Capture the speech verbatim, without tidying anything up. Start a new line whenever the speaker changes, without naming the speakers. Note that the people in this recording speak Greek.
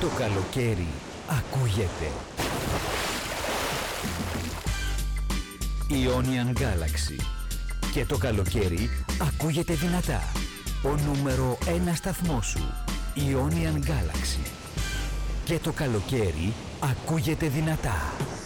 το καλοκαίρι ακούγεται. Ionian Galaxy. Και το καλοκαίρι ακούγεται δυνατά. Ο νούμερο ένα σταθμός σου. Ionian Galaxy. Και το καλοκαίρι ακούγεται δυνατά.